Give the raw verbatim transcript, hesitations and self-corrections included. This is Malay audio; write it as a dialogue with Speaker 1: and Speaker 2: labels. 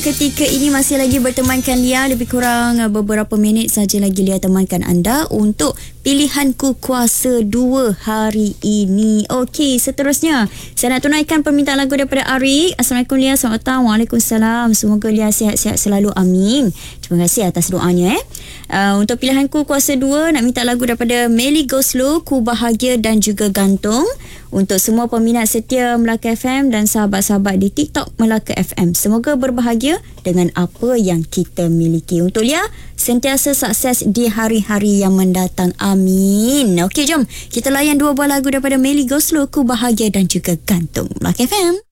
Speaker 1: ketika ini masih lagi bertemankan Lia. Lebih kurang beberapa minit saja lagi Lia temankan anda untuk pilihanku kuasa dua hari ini. Okey, seterusnya saya nak tunaikan permintaan lagu daripada Arik. Assalamualaikum Lia, selamat petang. Waalaikumsalam. Semoga Lia sihat-sihat selalu, amin. Terima kasih atas doanya eh. Uh, untuk pilihanku kuasa dua, nak minta lagu daripada Melly Goslow, Ku Bahagia dan juga Gantung. Untuk semua peminat setia Melaka F M dan sahabat-sahabat di TikTok Melaka F M, semoga berbahagia dengan apa yang kita miliki. Untuk Lia, sentiasa sukses di hari-hari yang mendatang, amin. Okey, jom kita layan dua buah lagu daripada Melly Goslow, Ku Bahagia dan juga Gantung. Melaka F M.